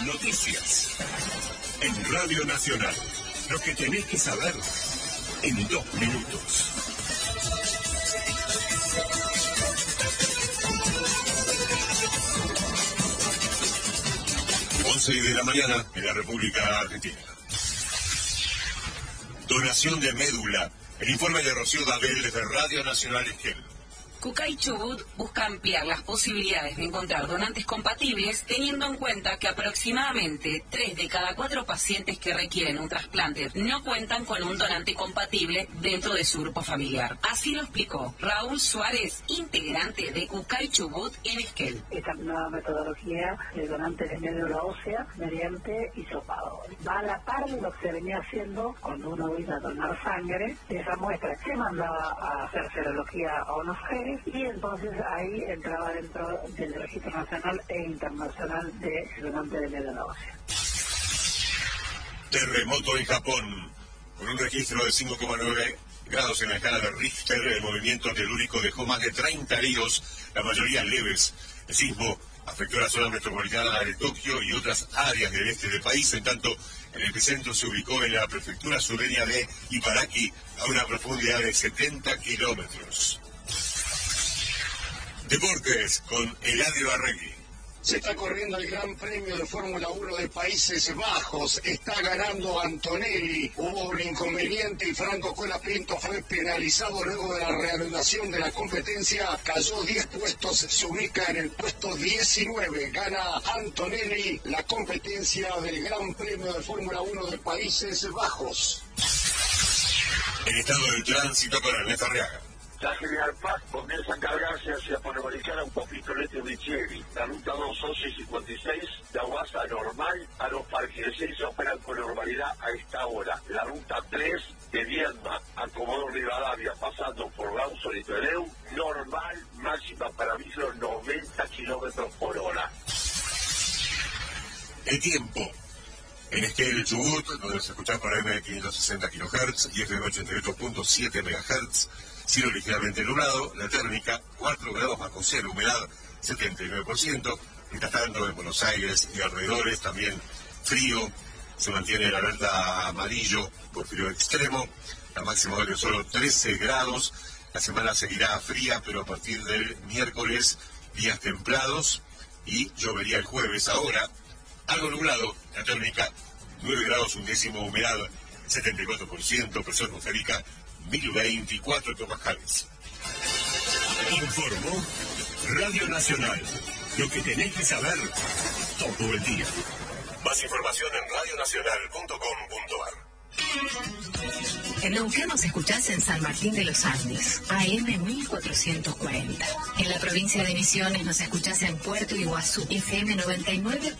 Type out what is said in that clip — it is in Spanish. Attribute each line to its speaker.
Speaker 1: Noticias. En Radio Nacional. Lo que tenés que saber en 2 minutos. De la mañana en la República Argentina. Donación de médula. El informe de Rocío Dabel desde Radio Nacional Esquel.
Speaker 2: Cucay y Chubut busca ampliar las posibilidades de encontrar donantes compatibles, teniendo en cuenta que aproximadamente 3 de cada 4 pacientes que requieren un trasplante no cuentan con un donante compatible dentro de su grupo familiar. Así lo explicó Raúl Suárez, integrante de Cucay Chubut en Esquel.
Speaker 3: Esta nueva metodología de donantes de médula ósea mediante hisopado va a la par de lo que se venía haciendo cuando uno iba a donar sangre. Esa muestra se mandaba a hacer serología a unos genes y entonces ahí entraba dentro del registro nacional e internacional de donante de médula ósea.
Speaker 1: Terremoto en Japón. Con un registro de 5,9 grados en la escala de Richter, el movimiento telúrico dejó más de 30 heridos, la mayoría leves. El sismo afectó la zona metropolitana de Tokio y otras áreas del este del país, en tanto el epicentro se ubicó en la prefectura sureña de Ibaraki, a una profundidad de 70 kilómetros. Deportes con Eladio Arregui.
Speaker 4: Se está corriendo el Gran Premio de Fórmula 1 de Países Bajos. Está ganando Antonelli. Hubo un inconveniente y Franco Colapinto fue penalizado luego de la reanudación de la competencia. Cayó 10 puestos, se ubica en el puesto 19. Gana Antonelli la competencia del Gran Premio de Fórmula 1 de Países Bajos.
Speaker 1: El estado del tránsito para Ernesto Arriaga.
Speaker 5: La General Paz comienza a cargarse hacia Panamericana un poquito el este de Chieri. La ruta 2, 11 y 56, de Aguasa normal a los parques. Se operan con normalidad a esta hora. La ruta 3, de Viedma a Comodoro Rivadavia, pasando por Rawson y Peleu, normal, máxima para micro 90 kilómetros por hora.
Speaker 1: El tiempo. En Esquel, Chubut, donde se escucha por M560 kHz y FM 88.7 MHz. Cielo ligeramente nublado, la térmica 4 grados bajo cero, humedad 79%. Mientras tanto, en Buenos Aires y alrededores también frío, se mantiene la alerta amarillo por frío extremo. La máxima hoy de solo 13 grados. La semana seguirá fría, pero a partir del miércoles días templados y llovería el jueves. Ahora, algo nublado, la térmica 9 grados, un décimo, humedad 74%, presión atmosférica 1024 hectopascales. Informó Radio Nacional. Lo que tenés que saber todo el día. Más información en radionacional.com.ar.
Speaker 6: En Neuquén nos escuchás en San Martín de los Andes, AM 1440. En la provincia de Misiones nos escuchás en Puerto Iguazú, FM 99.